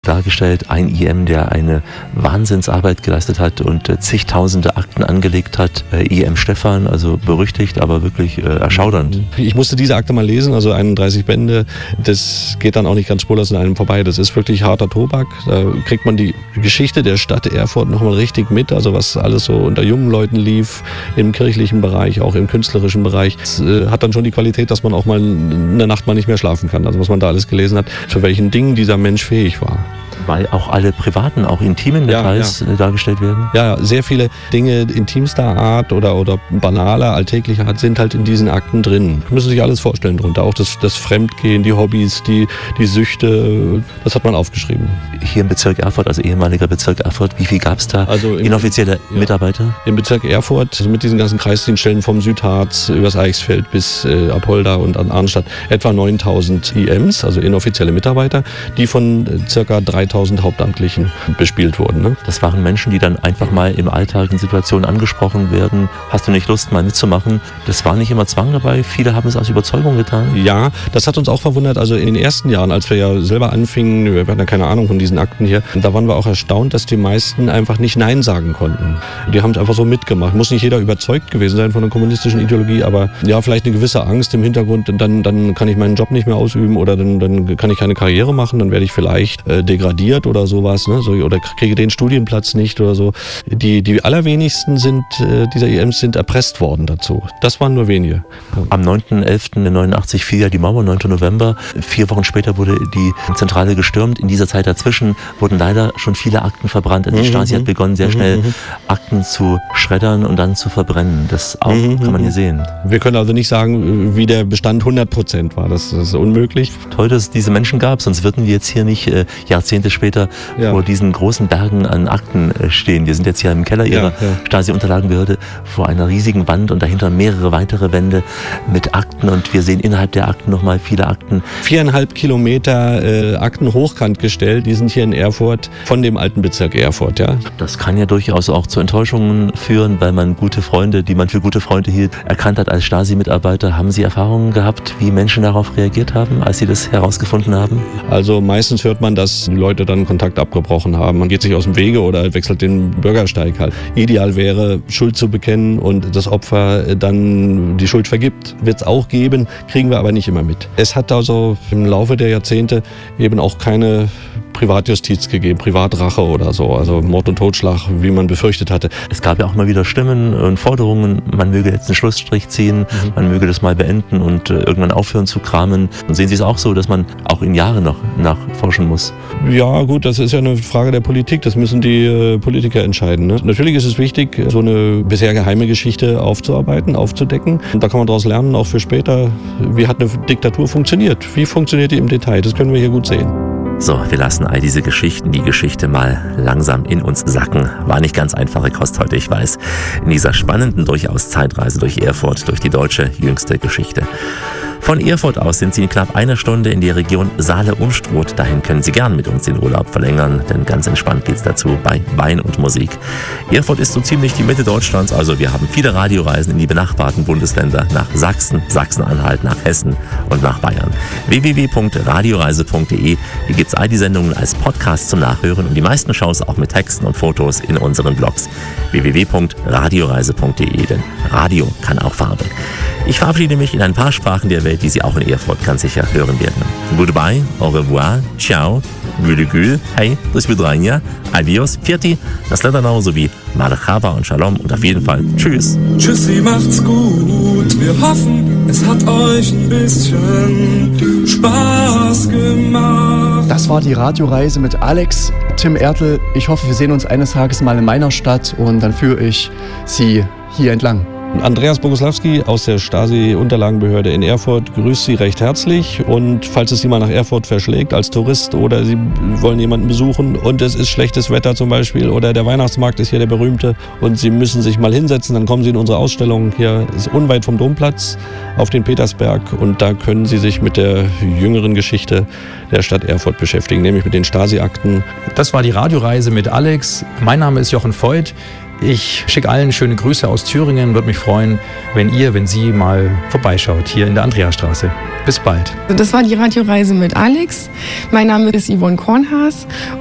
dargestellt. Ein IM, der eine Wahnsinnsarbeit geleistet hat und zigtausende Akten angelegt hat. IM Stephan, also berüchtigt, aber wirklich erschaudernd. Ich musste diese Akte mal lesen, also 31 Bände. Das geht dann auch nicht ganz spurlos an einem vorbei. Das ist wirklich harter Tobak. Da kriegt man die Geschichte der Stadt Erfurt nochmal richtig mit. Also was alles so unter jungen Leuten lief, im kirchlichen Bereich, auch im künstlerischen Bereich. Das hat dann schon die Qualität, dass man auch mal in der Nacht mal nicht mehr schlafen kann. Also was man da alles gelesen hat, zu welchen Dingen dieser Mensch fähig war. Weil auch alle privaten, auch intimen Details dargestellt werden? Ja, sehr viele Dinge intimster Art oder banaler, alltäglicher Art sind halt in diesen Akten drin. Sie müssen sich alles vorstellen drunter. Auch das Fremdgehen, die Hobbys, die Süchte, das hat man aufgeschrieben. Hier im Bezirk Erfurt, also ehemaliger Bezirk Erfurt, wie viel gab es da inoffizielle Mitarbeiter? Im Bezirk Erfurt, also mit diesen ganzen Kreisdienststellen vom Südharz übers Eichsfeld bis Apolda und an Arnstadt, etwa 9.000 IMs, also inoffizielle Mitarbeiter, die von ca. 3.000 Hauptamtlichen bespielt wurden. Ne? Das waren Menschen, die dann einfach mal im Alltag in Situationen angesprochen werden. Hast du nicht Lust, mal mitzumachen? Das war nicht immer Zwang dabei. Viele haben es aus Überzeugung getan. Ja, das hat uns auch verwundert. Also in den ersten Jahren, als wir ja selber anfingen, wir hatten ja keine Ahnung von diesen Akten hier, da waren wir auch erstaunt, dass die meisten einfach nicht Nein sagen konnten. Die haben es einfach so mitgemacht. Muss nicht jeder überzeugt gewesen sein von der kommunistischen Ideologie, aber ja, vielleicht eine gewisse Angst im Hintergrund. Dann kann ich meinen Job nicht mehr ausüben oder dann kann ich keine Karriere machen. Dann werde ich vielleicht degradiert oder sowas, ne? Oder kriege den Studienplatz nicht oder so. Die allerwenigsten dieser IMs sind erpresst worden dazu. Das waren nur wenige. Am 9.11.89 fiel ja die Mauer, 9. November. 4 Wochen später wurde die Zentrale gestürmt. In dieser Zeit dazwischen wurden leider schon viele Akten verbrannt. Also die Stasi hat begonnen, sehr schnell Akten zu schreddern und dann zu verbrennen. Das auch kann man hier sehen. Wir können also nicht sagen, wie der Bestand 100% war. Das ist unmöglich. Toll, dass es diese Menschen gab, sonst würden wir jetzt hier nicht Jahrzehnte später vor diesen großen Bergen an Akten stehen. Wir sind jetzt hier im Keller ihrer Stasi-Unterlagenbehörde vor einer riesigen Wand und dahinter mehrere weitere Wände mit Akten und wir sehen innerhalb der Akten nochmal viele Akten. 4,5 Kilometer Akten hochkant gestellt, die sind hier in Erfurt von dem alten Bezirk Erfurt. Ja? Das kann ja durchaus auch zu Enttäuschungen führen, weil man gute Freunde, die man für gute Freunde hielt, erkannt hat als Stasi-Mitarbeiter. Haben Sie Erfahrungen gehabt, wie Menschen darauf reagiert haben, als Sie das herausgefunden haben? Also meistens hört man, dass die Leute dann Kontakt abgebrochen haben. Man geht sich aus dem Wege oder wechselt den Bürgersteig halt. Ideal wäre, Schuld zu bekennen und das Opfer dann die Schuld vergibt. Wird es auch geben, kriegen wir aber nicht immer mit. Es hat also im Laufe der Jahrzehnte eben auch keine Privatjustiz gegeben, Privatrache oder so, also Mord und Totschlag, wie man befürchtet hatte. Es gab ja auch mal wieder Stimmen und Forderungen, man möge jetzt einen Schlussstrich ziehen, man möge das mal beenden und irgendwann aufhören zu kramen. Und sehen Sie es auch so, dass man auch in Jahren noch nachforschen muss? Ja gut, das ist ja eine Frage der Politik, das müssen die Politiker entscheiden. Ne? Natürlich ist es wichtig, so eine bisher geheime Geschichte aufzuarbeiten, aufzudecken. Und da kann man daraus lernen, auch für später, wie hat eine Diktatur funktioniert, wie funktioniert die im Detail, das können wir hier gut sehen. So, wir lassen all diese Geschichten, die Geschichte mal langsam in uns sacken. War nicht ganz einfache Kost heute, ich weiß. In dieser spannenden, durchaus Zeitreise durch Erfurt, durch die deutsche jüngste Geschichte. Von Erfurt aus sind Sie in knapp einer Stunde in die Region Saale-Unstrut. Dahin können Sie gern mit uns den Urlaub verlängern, denn ganz entspannt geht's dazu bei Wein und Musik. Erfurt ist so ziemlich die Mitte Deutschlands, also wir haben viele Radioreisen in die benachbarten Bundesländer, nach Sachsen, Sachsen-Anhalt, nach Hessen und nach Bayern. www.radioreise.de. Hier gibt's all die Sendungen als Podcast zum Nachhören und die meisten Shows auch mit Texten und Fotos in unseren Blogs. www.radioreise.de, denn Radio kann auch Farbe. Ich verabschiede mich in ein paar Sprachen der Welt, die Sie auch in Erfurt ganz sicher hören werden. Goodbye, au revoir, ciao, gül, hey, bis vidranja, adios, firti, das Letternau sowie Marhaba und Shalom und auf jeden Fall Tschüss. Tschüssi, macht's gut. Wir hoffen, es hat euch ein bisschen Spaß gemacht. Das war die Radioreise mit Alex, Tim Ertl. Ich hoffe, wir sehen uns eines Tages mal in meiner Stadt und dann führe ich Sie hier entlang. Andreas Boguslawski aus der Stasi-Unterlagenbehörde in Erfurt grüßt Sie recht herzlich und falls es Sie mal nach Erfurt verschlägt als Tourist oder Sie wollen jemanden besuchen und es ist schlechtes Wetter zum Beispiel oder der Weihnachtsmarkt ist hier der berühmte und Sie müssen sich mal hinsetzen, dann kommen Sie in unsere Ausstellung. Hier ist unweit vom Domplatz auf den Petersberg und da können Sie sich mit der jüngeren Geschichte der Stadt Erfurt beschäftigen, nämlich mit den Stasi-Akten. Das war die Radioreise mit Alex. Mein Name ist Jochen Voigt. Ich schicke allen schöne Grüße aus Thüringen. Würde mich freuen, wenn Sie mal vorbeischaut hier in der Andreasstraße. Bis bald. Das war die Radioreise mit Alex. Mein Name ist Yvonne Kornhaas